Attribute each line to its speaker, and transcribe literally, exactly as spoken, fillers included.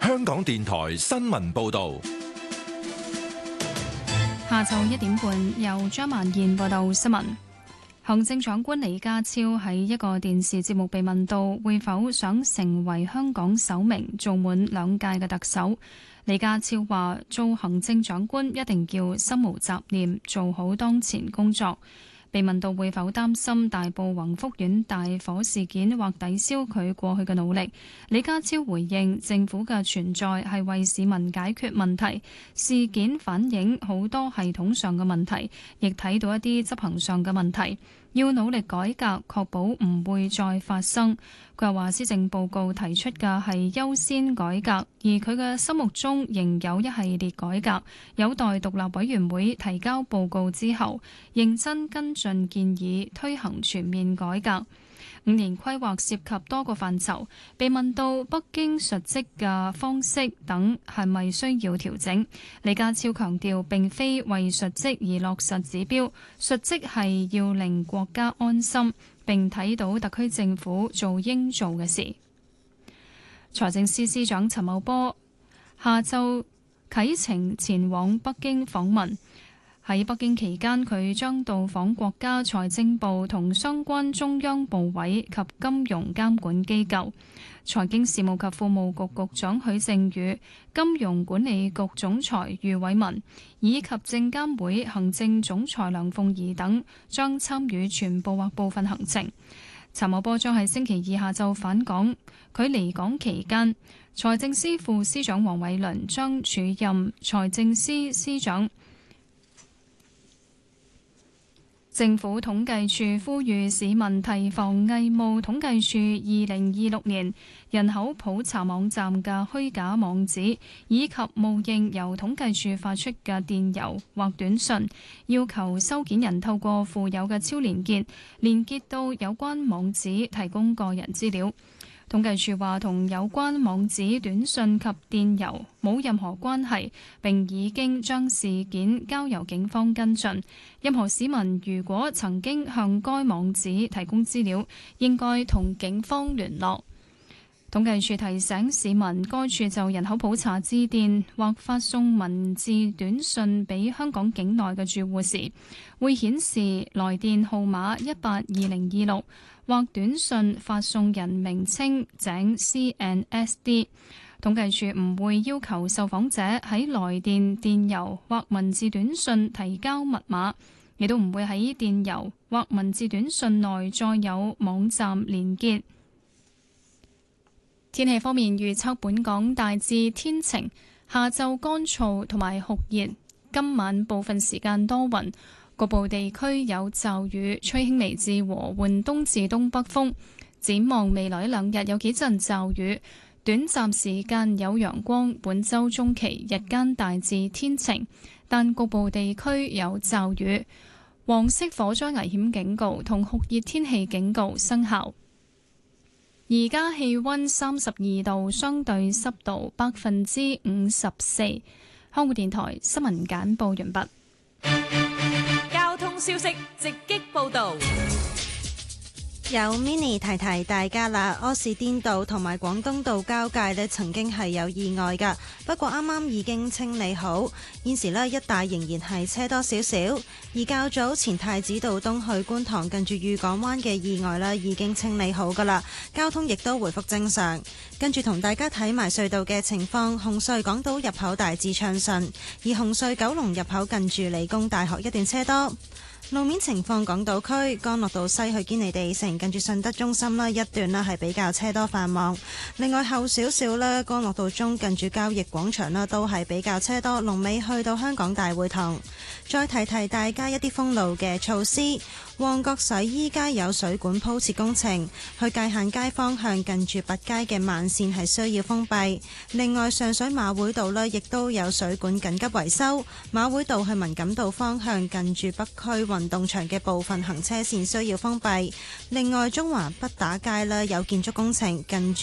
Speaker 1: 香港電台新聞報道。
Speaker 2: 下晝一點半，由張曼燕報道新聞。行政長官李家超喺一個電視節目被問到會否想成為香港首名做滿兩屆嘅特首，李家超話做行政長官一定要心無雜念，做好當前工作。被問到會否擔心大埔宏福苑大火事件或抵消佢過去嘅努力，李家超回應政府嘅存在係為市民解決問題，事件反映好多系統上嘅問題，亦睇到一啲執行上嘅問題，要努力改革，確保唔會再發生。佢又話施政報告提出嘅係優先改革，而佢嘅心目中仍有一系列改革，有待獨立委員會提交報告之後，認真跟進建議，推行全面改革。五年規劃涉及多個範疇，被問到北京述職嘅方式等係咪需要調整，李家超強調並非為述職而落實指標，述職係要令國家安心，並睇到特區政府做應做嘅事。財政司司長陳茂波下晝啟程前往北京訪問。喺北京期間，佢將到訪國家財政部同相關中央部委及金融監管機構。財經事務及庫務局局長許正宇、金融管理局總裁余偉文以及證監會行政總裁梁鳳儀等將參與全部或部分行程。陳茂波將喺星期二下晝返港。佢離港期間，財政司副司長黃偉綸將署任財政司司長。政府統計處呼籲市民提防偽冒統計處二零二六年人口普查網站嘅虛假網址，以及冒認由統計處發出嘅電郵或短信，要求收件人透過附有嘅超連結，連結到有關網址提供個人資料。統計處話同有關網址、短信及電郵冇任何關係，並已經將事件交由警方跟進。任何市民如果曾經向該網址提供資料，應該同警方聯絡。統計處提醒市民，該處就人口普查致電或發送文字短信俾香港境內嘅住戶時，會顯示來電號碼一八二零二六。或短信發送人名稱井 C N S D。 統計處唔會要求受訪者喺來電、電郵或文字短信提交密碼，亦都唔會喺電郵或文字短信內再有網站連結。天氣方面預測，本港大致天晴，下晝乾燥同埋酷熱，今晚部分時間多雲，局部地區有驟雨，吹輕微至和緩東至東北風。展望未來兩日有幾陣驟雨，短暫時間有陽光。本週中期日間大致天晴，但局部地區有驟雨。黃色火災危險警告同酷熱天氣警告生效。而家氣溫三十二度，相對濕度百分之五十四。香港電台新聞簡報完畢。
Speaker 3: 交通消息直擊報道。
Speaker 4: 有 Mini 提提大家啦，柯士甸道同埋廣東道交界呢曾經係有意外㗎，不過啱啱已經清理好，現時呢一帶仍然係車多少少。而較早前太子道東去觀塘近住裕港灣嘅意外呢已經清理好㗎啦，交通亦都回復正常。跟住同大家睇埋隧道嘅情況，紅隧港島入口大致暢順，而紅隧九龍入口近住理工大學一段車多。路面情況，港島區干諾道西去堅尼地城近住信德中心啦一段啦係比較車多繁忙。另外後少少咧，干諾道中近住交易廣場啦都係比較車多，龍尾去到香港大會堂。再提提大家一啲封路嘅措施。旺角洗衣街有水管鋪設工程，去界限街方向近住拔街嘅慢線係需要封閉。另外上水馬會道呢亦都有水管緊急維修，馬會道去文錦道方向近住北區運動場嘅部分行車線需要封閉。另外中環畢打街呢有建築工程，近住